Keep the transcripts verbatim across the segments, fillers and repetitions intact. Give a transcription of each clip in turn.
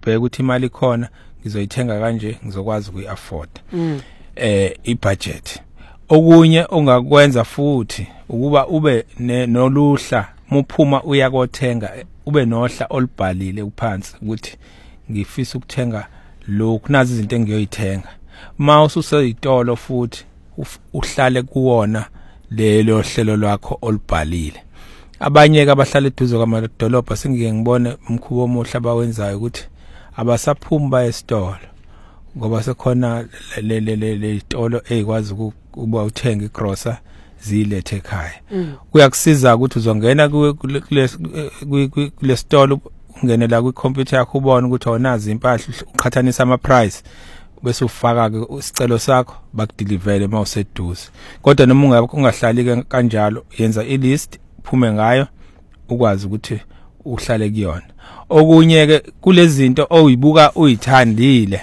ubheke ukuthi imali khona ngizoyithenga kanje ngizokwazi ukuyi-afford mm. eh i-budget. Okunye ongakwenza futhi ukuba ube noluhla muphuma uyakothenga ube nohla olubhalile uphansi ukuthi ngifisa ukuthenga lokhu nazi izinto engiyoyithenga. Ma ususeyitolo futhi uhlale kuwona lelo hlelo lwakho olubhalile. Abanye ke abahlala eduze kwamadolobha sengike ngibone umkhubo omuhle abawenzayo ukuthi abasaphumi baye esitolo ngoba sekhona le le le itolo ezikwazi ukuba uthenga igrocer zilethe ekhaya. Kuyakusiza ukuthi uzongena kule kule stolo ungene la kwicomputer yakho ubone ukuthi awunazi impahla uqhathanisa ama price bese ufaka ke isicelo sakho bakudeliver mawuseduze. Kodwa noma ungahlali kanjalo yenza ilist uphume ngayo ukwazi ukuthi uhlale kuyona. Okunye ke kulezi zinto oyibuka uyithandile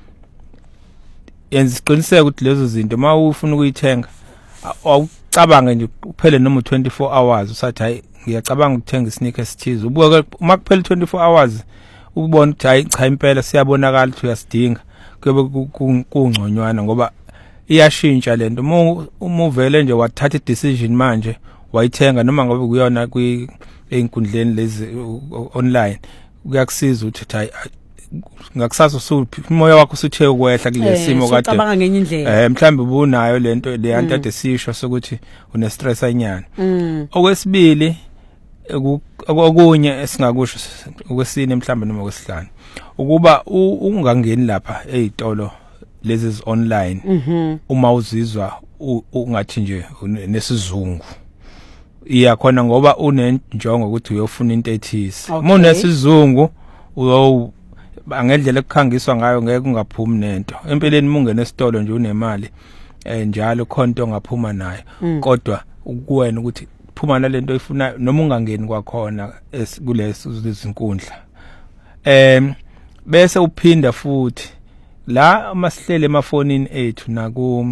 yenza isiqiniseko ukuthi lezo zinto ma ufuna ukuyithenga awucabange nje kuphele noma twenty-four hours usathi hayi ngiyacabanga ukuthenga isneaker esithize. Ubuka uma kuphele twenty-four hours ubone ukuthi hayi cha impela siyabonakala ukuthi uyasidinga kube kungconywana ngoba iyashintsha lento. Uma uvele nje wathatha i-decision manje wayithenga noma ngabe kuyona kwiinkundleni lezi online kuyakusiza ukuthi hayi ngakusasa usuphi umoya wakho usuthe ukwehla kule simo kade ucabanga ngenye indlela eh mhlambe ubunayo lento le yanto ade sisho sokuthi une stress anyana. Okwesibili okunye esingakusho okwesine mhlambe noma okwesihlanu ukuba ungangeni lapha ezitolo lezi online uma uzizwa ungathi nje nesizungu iyakhona ngoba unenjongo ukuthi uyofuna into ethisi. Uma unesizungu uyo angendlela ekukhangiswa ngayo ngeke ungaphumi nento empeleni mungene esitolo nje unemali eh njalo khonto ongaphuma nayo kodwa ukuwena ukuthi phuma nalento oyifuna noma ungangeni kwakhona kulezo izinkundla. Em bese uphinda futhi la masihlele emafonini ethu naku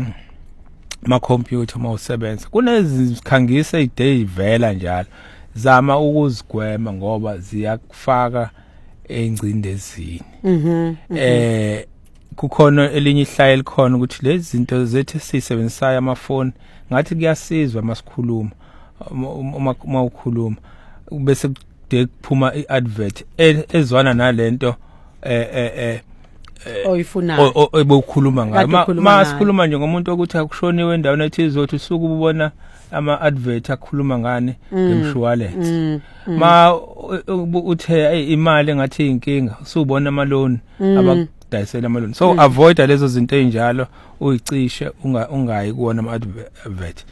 ma computer mawusebenza kunezikhangisa iday ivela njalo zama ukuzigwema ngoba ziyakufaka engcindezini. Mhm. Eh kukhona elinye ihlaya likhona ukuthi lezi zinto zethu sisebenzisayo amafoni ngathi kuyasizwa masikhuluma uma uma ukhuluma bese kuphuma iadvert ezwana nalento eh eh oyifunayo obukhuluma ngayo. Masikhuluma nje ngomuntu ukuthi akushoniwe endaweni ethize uthi usuku ubona ama advert akhuluma ngani ngemshwalense. Ma uthe imali engathi inkinga usubona ama loan abakudayisela ama loan. So avoid lezo zinto ezinjalo uyicishe ungayi kuona ama advert.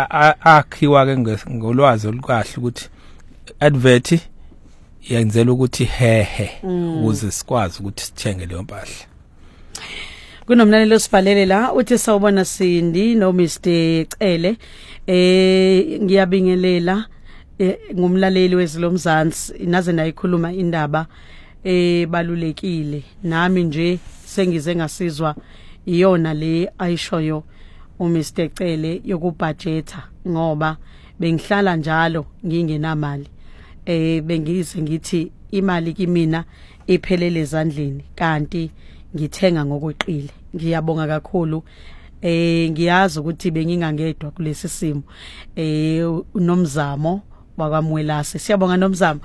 Akhiwa ke ngolwazi olukahle ukuthi advert yenzela ukuthi hehe ukuze sikwazi ukuthi sithenge leyo mpahla. Kunomlaleli osibhalele la uthi sawubona Sindi no Mister Cele eh ngiyabingelela ngumlaleli wezilomzansi naze nayikhuluma indaba ebalulekile nami nje sengize ngasizwa iyona le ayishoyo uMister Cele yokubudgeta ngoba bengihlala njalo ngingenamali eh bengize ngithi imali kimina iphelele ezandleni kanti ngithenga ngokweqile. Ngiyabonga kakhulu eh ngiyazi ukuthi bengingangedwa kulesi simo eh uNomzamo wakwaMwelase. Siyabonga Nomzamo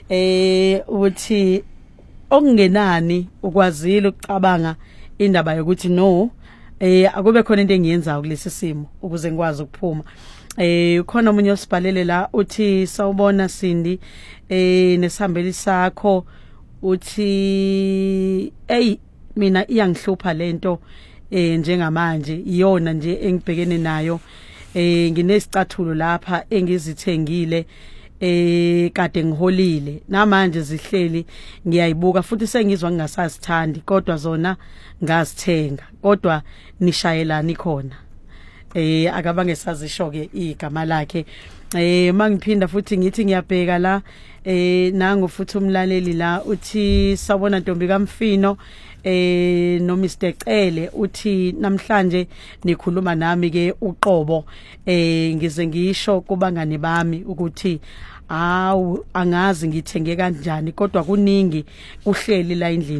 eh ukuthi okungenani ukwazile ukucabanga indaba yokuthi no eh akube khona into engiyenzayo kulesi simo ukuze ngikwazi ukuphuma. Eh khona umunye osibhalele la uthi sawubona Sindi eh nesihambeli sakho uthi ey mina iyangihlupha lento eh njengamanje iyona nje engibhekene nayo eh nginesicathulo lapha engizithengile eh kade ngiholile namanje zihleli ngiyayibuka futhi sengizwa ngingasazithandi kodwa zona ngazithenga kodwa nishayelani khona eh akabange sazisho ke igama lakhe. Eh mangiphinda futhi ngithi ngiyabheka la eh nangu futhi umlaleli la uthi sawubona Ntombi kaMfino eh no Mister Cele uthi namhlanje nikhuluma nami ke uqobo eh ngize ngisho kubangani bami ukuthi awu angazi ngithenge kanjani kodwa kuningi uhleli la endlini